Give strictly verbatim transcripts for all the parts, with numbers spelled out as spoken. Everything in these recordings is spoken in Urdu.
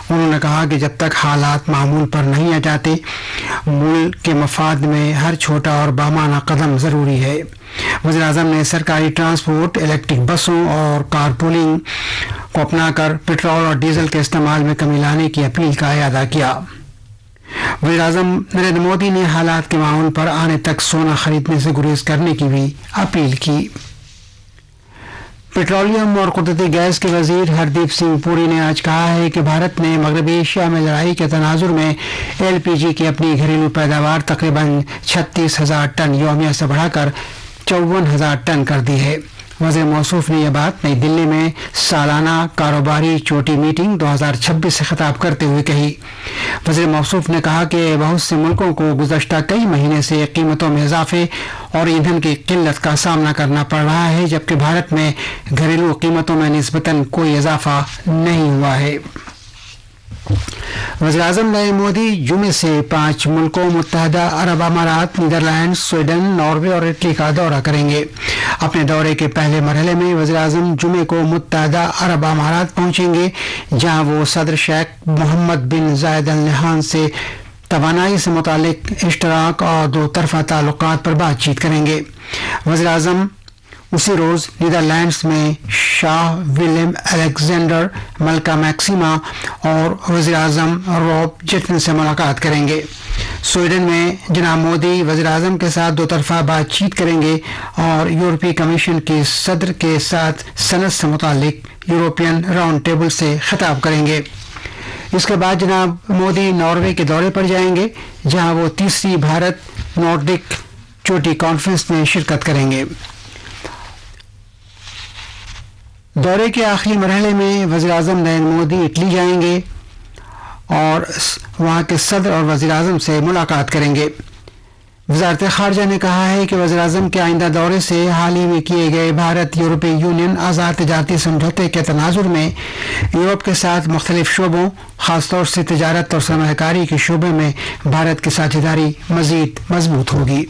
انہوں نے کہا کہ جب تک حالات معمول پر نہیں آ جاتے ملک کے مفاد میں ہر چھوٹا اور بامانہ قدم ضروری ہے۔ وزیر اعظم نے سرکاری ٹرانسپورٹ، الیکٹرک بسوں اور کار پولنگ کو اپنا کر پٹرول اور ڈیزل کے استعمال میں کمی لانے کی اپیل کا اعادہ کیا۔ وزیر اعظم نریندر مودی نے حالات کے معاون پر آنے تک سونا خریدنے سے گریز کرنے کی بھی اپیل کی۔ پیٹرولیم اور قدرتی گیس کے وزیر ہردیپ سنگھ پوری نے آج کہا ہے کہ بھارت نے مغربی ایشیا میں لڑائی کے تناظر میں ایل پی جی کی اپنی گھریلو پیداوار تقریباً چھتیس ہزار ٹن یومیہ سے بڑھا کر چون ہزار ٹن کر دی ہے۔ وزیر موصوف نے یہ بات نئی دلی میں سالانہ کاروباری چوٹی میٹنگ دو ہزار چھبیس سے خطاب کرتے ہوئے کہی۔ وزیر موصوف نے کہا کہ بہت سے ملکوں کو گزشتہ کئی مہینے سے قیمتوں میں اضافے اور ایندھن کی قلت کا سامنا کرنا پڑ رہا ہے، جبکہ بھارت میں گھریلو قیمتوں میں نسبتاً کوئی اضافہ نہیں ہوا ہے۔ وزیر اعظم نریندر مودی جمعے سے پانچ ملکوں متحدہ عرب امارات، نیدرلینڈ، سویڈن، ناروے اور اٹلی کا دورہ کریں گے۔ اپنے دورے کے پہلے مرحلے میں وزیر اعظم جمعے کو متحدہ عرب امارات پہنچیں گے، جہاں وہ صدر شیخ محمد بن زائد ال نہیان سے توانائی سے متعلق اشتراک اور دو طرفہ تعلقات پر بات چیت کریں گے۔ وزیر اعظم اسی روز نیدرلینڈز میں شاہ ولیم الیگزینڈر، ملکہ میکسیما اور وزیر اعظم روب جیٹن سے ملاقات کریں گے۔ سویڈن میں جناب مودی وزیر اعظم کے ساتھ دو طرفہ بات چیت کریں گے اور یورپی کمیشن کے صدر کے ساتھ صنعت سے متعلق یورپین راؤنڈ ٹیبل سے خطاب کریں گے۔ اس کے بعد جناب مودی ناروے کے دورے پر جائیں گے، جہاں وہ تیسری بھارت نارڈک چوٹی کانفرنس میں شرکت کریں گے۔ دورے کے آخری مرحلے میں وزیر اعظم نریندر مودی اٹلی جائیں گے اور وہاں کے صدر اور وزیر اعظم سے ملاقات کریں گے۔ وزارت خارجہ نے کہا ہے کہ وزیر اعظم کے آئندہ دورے سے حال ہی میں کیے گئے بھارت یورپی یونین آزاد تجارتی سمجھوتے کے تناظر میں یورپ کے ساتھ مختلف شعبوں، خاص طور سے تجارت اور سرمایہ کاری کے شعبے میں بھارت کی ساجھیداری مزید مضبوط ہوگی۔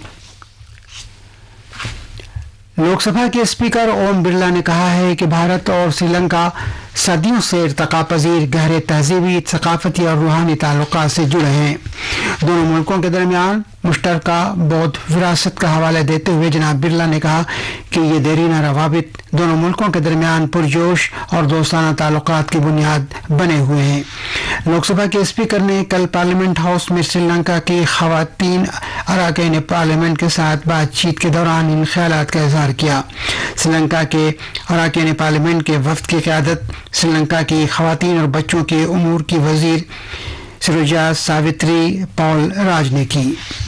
لوک سبھا کے اسپیکر اوم برلا نے کہا ہے کہ بھارت اور سری لنکا صدیوں سے ارتقا پذیر گہرے تہذیبی، ثقافتی اور روحانی تعلقات سے جڑے ہیں۔ دونوں ملکوں کے درمیان مشترکہ بودھ وراثت کا حوالہ دیتے ہوئے جناب برلا نے کہا کہ یہ دیرینہ روابط دونوں ملکوں کے درمیان پرجوش اور دوستانہ تعلقات کی بنیاد بنے ہوئے ہیں۔ لوک سبھا کے اسپیکر نے کل پارلیمنٹ ہاؤس میں سری لنکا کی خواتین اراکین پارلیمنٹ کے ساتھ بات چیت کے دوران ان خیالات کا اظہار کیا۔ سری لنکا کے اراکین پارلیمنٹ کے وفد کی قیادت سری لنکا کی خواتین اور بچوں کے امور کی وزیر سروجا ساوتری پال راج نے کی۔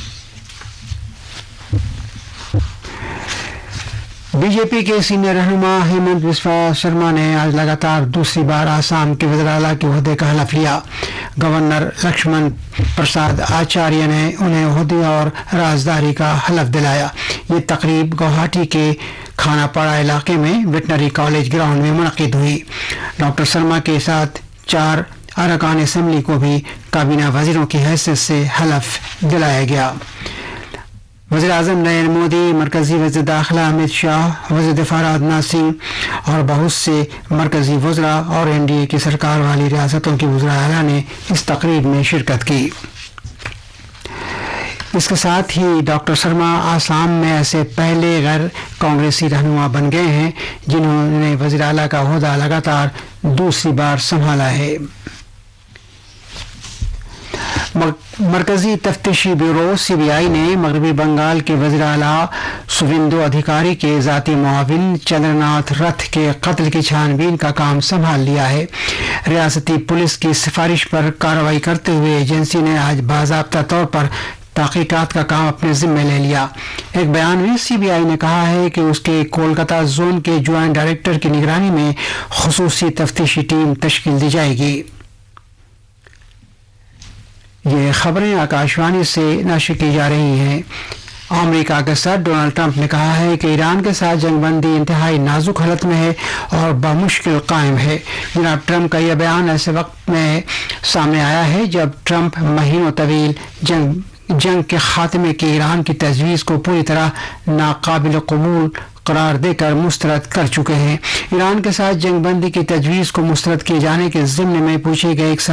بی جے پی کے سینئر رہنما ہیمنت بسوا شرما نے آج لگاتار دوسری بار آسام کے وزیر اعلیٰ کے عہدے کا حلف لیا۔ گورنر لکشمن پرساد آچاریہ نے انہیں عہدے اور رازداری کا حلف دلایا۔ یہ تقریب گوہاٹی کے کھانا پاڑا علاقے میں ویٹنری کالج گراؤنڈ میں منعقد ہوئی۔ ڈاکٹر شرما کے ساتھ چار ارکان اسمبلی کو بھی کابینہ وزیروں کی حیثیت سے حلف دلایا گیا۔ وزیر اعظم نریندر مودی، مرکزی وزیر داخلہ امت شاہ، وزیر دفاع راجناتھ سنگھ اور بہت سے مرکزی وزراء اور این ڈی اے کی سرکار والی ریاستوں کے وزراء اعلیٰ نے اس تقریب میں شرکت کی۔ اس کے ساتھ ہی ڈاکٹر شرما آسام میں ایسے پہلے غیر کانگریسی رہنما بن گئے ہیں جنہوں نے وزیر اعلیٰ کا عہدہ لگاتار دوسری بار سنبھالا ہے۔ مرکزی تفتیشی بیورو سی بی آئی نے مغربی بنگال کے وزیر اعلیٰ سویندو ادھیکاری کے ذاتی معاون چندر ناتھ رتھ کے قتل کی چھان بین کا کام سنبھال لیا ہے۔ ریاستی پولیس کی سفارش پر کارروائی کرتے ہوئے ایجنسی نے آج باضابطہ طور پر تحقیقات کا کام اپنے ذمہ لے لیا۔ ایک بیان میں سی بی آئی نے کہا ہے کہ اس کے کولکتہ زون کے جوائنٹ ڈائریکٹر کی نگرانی میں خصوصی تفتیشی ٹیم تشکیل دی جائے گی۔ یہ خبریں آکاشوانی سے نشر کی جا رہی ہیں۔ امریکہ کے صدر ڈونلڈ ٹرمپ نے کہا ہے کہ ایران کے ساتھ جنگ بندی انتہائی نازک حالت میں ہے اور بمشکل قائم ہے۔ جناب ٹرمپ کا یہ بیان ایسے وقت میں سامنے آیا ہے جب ٹرمپ مہینوں طویل جنگ جنگ کے خاتمے کی ایران کی تجویز کو پوری طرح ناقابل قبول قرار دے کر مسترد کر چکے ہیں۔ ایران کے ساتھ جنگ بندی کی تجویز کو مسترد کیے جانے کے ضمن میں پوچھے گئے ایک